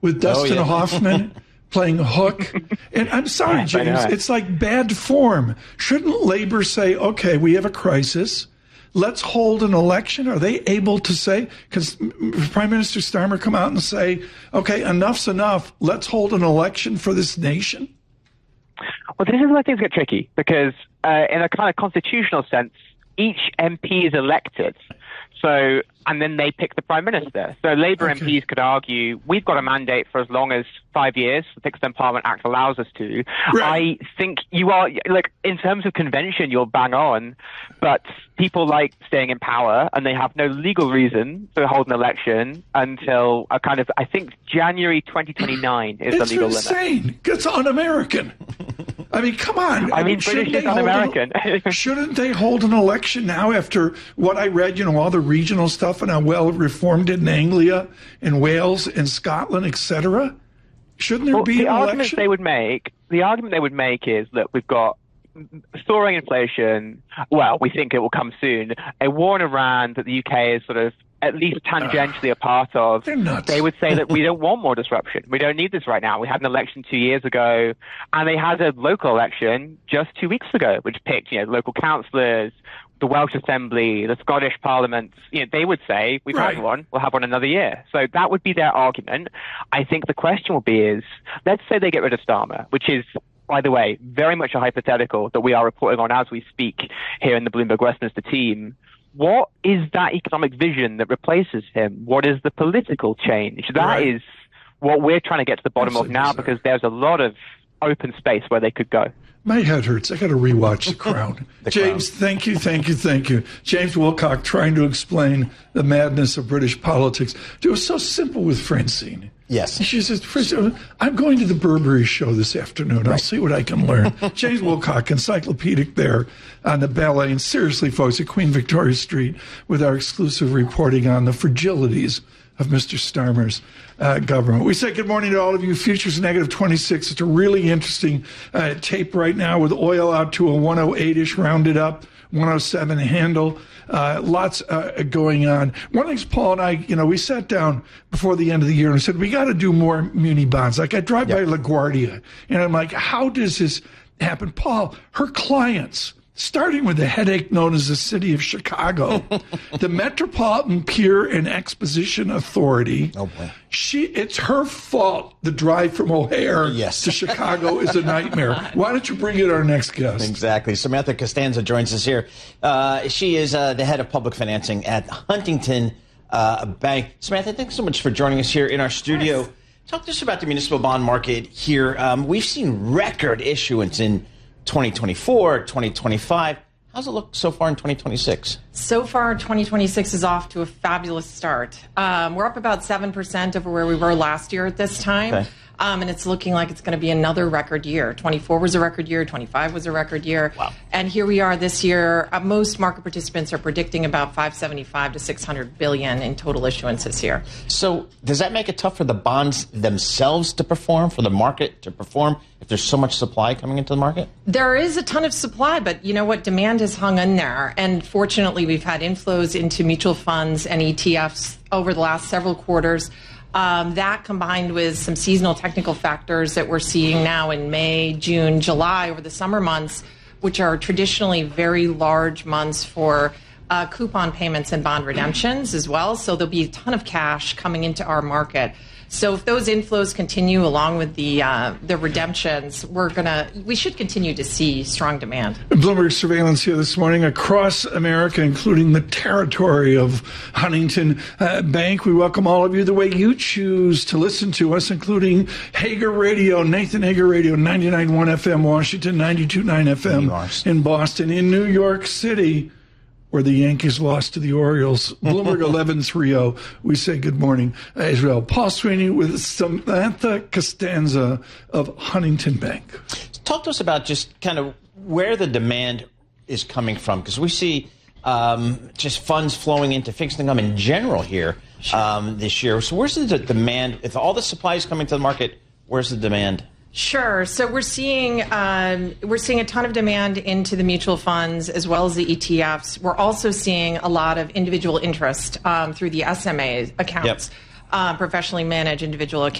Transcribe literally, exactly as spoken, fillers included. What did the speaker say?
with Dustin oh, yeah. Hoffman playing Hook. And I'm sorry, yes, James, it's like bad form. Shouldn't labor say, okay, we have a crisis. Let's hold an election? Are they able to say, because Prime Minister Starmer come out and say, okay, enough's enough. Let's hold an election for this nation? Well, this is where things get tricky, because uh, in a kind of constitutional sense, each M P is elected. So, and then they pick the Prime Minister. So Labour okay. M Ps could argue, we've got a mandate for as long as five years, the Fixed Term Parliament Act allows us to. Right. I think you are, like, in terms of convention, you're bang on, but people like staying in power, and they have no legal reason to hold an election until a kind of, I think, January twenty twenty-nine is it's the legal insane. limit. It's un-American. I mean, come on. I, I mean, British is un-American. An, shouldn't they hold an election now after what I read, you know, all the regional stuff and how well reformed in Anglia and Wales and Scotland, et cetera? Shouldn't there well, be the an argument election? They would make, the argument they would make is that we've got soaring inflation. Well, we think it will come soon. A war in Iran that the U K is sort of at least tangentially uh, a part of. They're nuts. They would say that we don't want more disruption. We don't need this right now. We had an election two years ago, and they had a local election just two weeks ago, which picked, you know, local councillors, the Welsh Assembly, the Scottish Parliament. You know, they would say, we've right. had one, we'll have one another year. So that would be their argument. I think the question will be is, let's say they get rid of Starmer, which is, by the way, very much a hypothetical that we are reporting on as we speak here in the Bloomberg Westminster team. What is that economic vision that replaces him? What is the political change? That right. is what we're trying to get to the bottom Absolutely of now, bizarre. Because there's a lot of open space where they could go. My head hurts. I got to rewatch The Crown. the James, Crown. thank you, thank you, thank you. James Wilcock trying to explain the madness of British politics. It was so simple with Francine. Yes. She says, I'm going to the Burberry show this afternoon. Right. I'll see what I can learn. James Wilcock, encyclopedic there on the ballet. And seriously, folks, at Queen Victoria Street with our exclusive reporting on the fragilities of Mister Starmer's uh, government. We say good morning to all of you. Futures negative twenty-six. It's a really interesting uh, tape right now with oil out to a one oh eight-ish rounded up, one oh seven handle. Uh, lots uh, going on. One thing, Paul and I, you know, we sat down before the end of the year and said, we got to do more muni bonds. Like I drive yep. by LaGuardia and I'm like, how does this happen? Paul, her clients, starting with the headache known as the city of Chicago, the Metropolitan Pier and Exposition Authority. Oh boy. She, it's her fault the drive from O'Hare yes. to Chicago is a nightmare. Why don't you bring in our next guest? Exactly. Samantha Costanza joins us here. Uh, she is uh, the head of public financing at Huntington uh, Bank. Samantha, thanks so much for joining us here in our studio. Yes. Talk to us about the municipal bond market here. Um, we've seen record issuance in twenty twenty-four, twenty twenty-five. How's it look so far in twenty twenty-six? So far, twenty twenty-six is off to a fabulous start. Um, we're up about seven percent over where we were last year at this time. Okay. Um, and it's looking like it's going to be another record year. twenty-four was a record year. twenty-five was a record year. Wow. And here we are this year. Uh, most market participants are predicting about five seventy-five to six hundred billion in total issuance this year. So does that make it tough for the bonds themselves to perform, for the market to perform, if there's so much supply coming into the market? There is a ton of supply, but you know what? Demand has hung in there. And fortunately, we've had inflows into mutual funds and E T Fs over the last several quarters. Um, that combined with some seasonal technical factors that we're seeing now in May, June, July, over the summer months, which are traditionally very large months for uh, coupon payments and bond redemptions as well. So there'll be a ton of cash coming into our market. So if those inflows continue along with the uh, the redemptions, we're gonna we should continue to see strong demand. Bloomberg surveillance here this morning across America, including the territory of Huntington uh, Bank. We welcome all of you the way you choose to listen to us, including Hager Radio, Nathan Hager Radio, ninety-nine point one F M Washington, ninety-two point nine F M in Boston, in New York City, where the Yankees lost to the Orioles. Bloomberg eleven thirty. We say good morning, Israel. Paul Sweeney with Samantha Costanza of Huntington Bank. Talk to us about just kind of where the demand is coming from, because we see um, just funds flowing into fixed income in general here um, this year. So where's the demand? If all the supply is coming to the market, where's the demand? Sure. So we're seeing um, we're seeing a ton of demand into the mutual funds as well as the E T Fs. We're also seeing a lot of individual interest um, through the S M A accounts, yep. uh, professionally managed individual accounts.